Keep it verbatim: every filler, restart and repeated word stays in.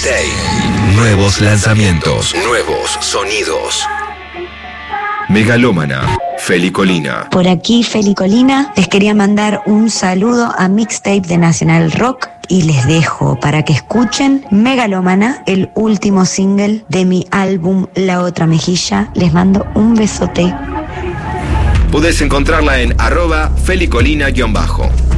Mixtape. Nuevos lanzamientos. Nuevos sonidos. Megalómana. Felicolina. Por aquí, Felicolina. Les quería mandar un saludo a Mixtape de Nacional Rock y les dejo para que escuchen Megalómana, el último single de mi álbum La Otra Mejilla. Les mando un besote. Podés encontrarla en arroba felicolina-bajo.